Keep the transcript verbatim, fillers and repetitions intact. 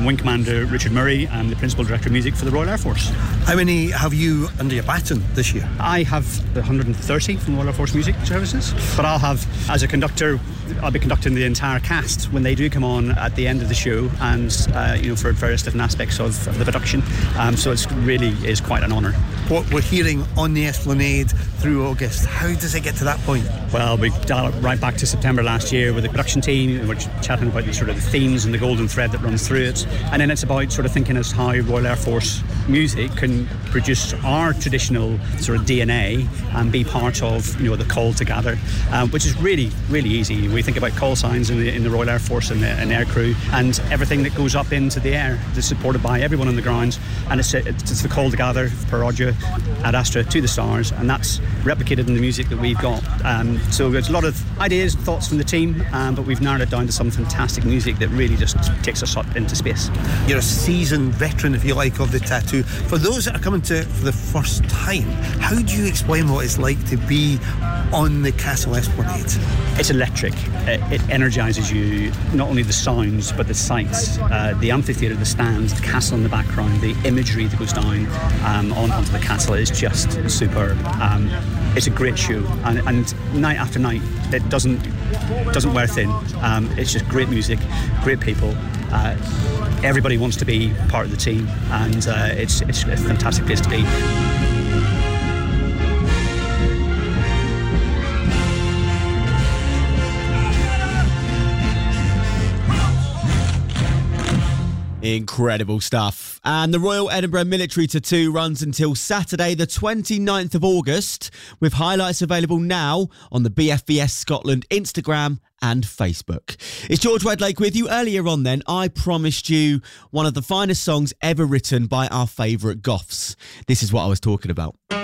I'm Wing Commander Richard Murray. I'm the Principal Director of Music for the Royal Air Force. How many have you under your baton this year? I have one hundred thirty from the Royal Air Force Music Services, but I'll have, as a conductor, I'll be conducting the entire cast when they do come on at the end of the show, and uh, you know, for various different aspects of, of the production. Um, so it's really is quite an honour. What we're hearing on the Esplanade through August, how does it get to that point? Well, we dial it right back to September last year with the production team, and we're chatting about the sort of the themes and the golden thread that runs through it. And then it's about sort of thinking as how Royal Air Force music can produce our traditional sort of D N A and be part of, you know, the call to gather, um, which is really, really easy. We think about call signs in the, in the Royal Air Force and the and air crew, and everything that goes up into the air is supported by everyone on the ground, and it's, it's the call to gather per Roger Ad Astra to the stars, and that's replicated in the music that we've got. Um, so there's a lot of ideas, thoughts from the team, um, but we've narrowed it down to some fantastic music that really just takes us up into space. You're a seasoned veteran, if you like, of the tattoo. For those that are coming to it for the first time, how do you explain what it's like to be on the Castle Esplanade? It's electric. It, it energises you, not only the sounds but the sights, uh, the amphitheatre, the stands, the castle in the background, the imagery that goes down um, on, onto the castle is just superb. Um, it's a great show, and, and night after night it doesn't doesn't wear thin. Um, it's just great music, great people. Uh, everybody wants to be part of the team, and uh, it's it's a fantastic place to be. Incredible stuff. And the Royal Edinburgh Military Tattoo runs until Saturday the twenty-ninth of August, with highlights available now on the B F V S Scotland Instagram and Facebook. It's George Wedlake with you. Earlier on then, I promised you one of the finest songs ever written by our favourite goths. This is what I was talking about.